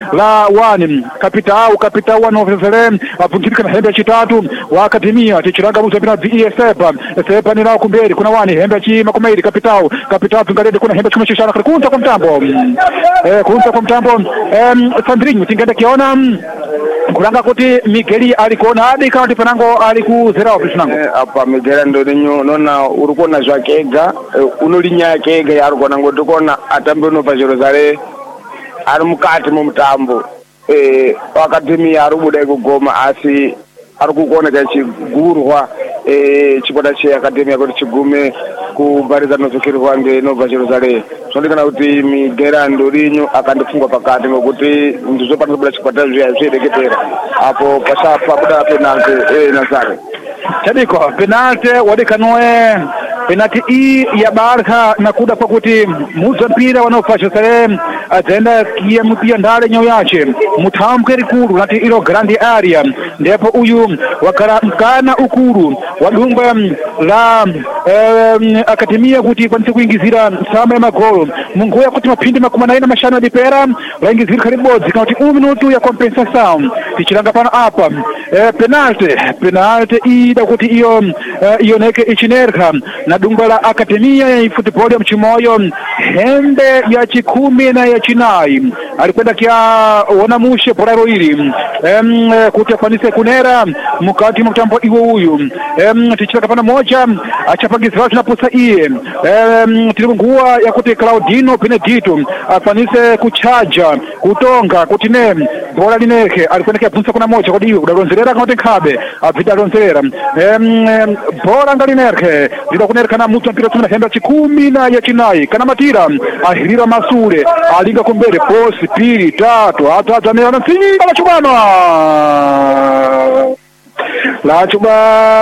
la wani kapitao wanovezele apuntirika na hembe chitatu wa akademia tichiranga buza penalty sepa ni lao kumberi kuna wani hembe chi makumairi kapitao pingalede kuna hembe chuma chishana kunta kwa mtambo Sandrinho tingenda kiona kulanga kuti Migueli alikuona hadi kama panango alikuzera ofisinango apa Miguel Ndorinho nona urukona zvakega unolinya kega yarukona ngotikona atambe no pachirozare ari mukati mumutambo akademia arubuda ikugoma asi arikukoneka chigurwa chipoda cheakademia kuti chigume kubariza nozokerwa ngenobva Jerusalem zvinodikana kuti Miguel Ndorinho akandifungwa pakati ngokuti ndizopanda kubuda chikwata zviedeketera apo pabuda penalty Nazare chadiko penalty wadikanoe penalty ya Barca nakuda pakuti muzampira wanofa Jerusalem adenda kiyamupia ndale nyayo yache mutamke rikuru nati ilo grandi area ndipo uyu wakara mkana ukuru wadumba la akademia kuti kwanise kuingizira sama ya magolo mungoya kuti mapindi makumanaina mashano dipera waingizira karibodzi kana kuti minutu ya compensation tichiranga pano apa penalty ida kuti iyo neke ichinerka na dumba la akademia ya football ya Mchimoyo hembe ya 10 na ya 9 alikwenda kia wanamushe poraro hili kuti afanise kunera mukati mtambo iwo huyu tichiranga pano moja achapangizwa tunaposa iye tilungua ya kuti Claudino Benedito afanise kuchaja kutonga kutine bola lineke alikwenda kia punsa kuna moja kodi udalonzerera kama tenkabe vidalonzerera bola ngalineke zida kunereka na mutu mpira tumina hembe 10 na ya 9 kana matira ahirira Masule alinga kumbere posi pili tatu hata neona singa la chubano la chuba